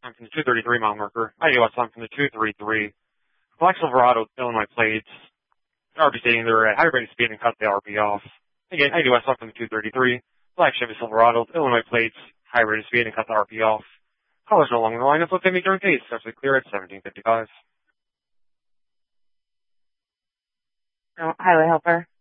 I'm from the 233 mile marker. ID West, I'm from the 233. Black Silverado, Illinois plates. RB stating they're at high rate of speed and cut the RB off. Again, ID West, I'm from the 233. Black Chevy Silverado, Illinois plates, high rate of speed and cut the RB off. Callers no longer in the line. Let's look at me during case. Actually clear at 1755. Highway helper.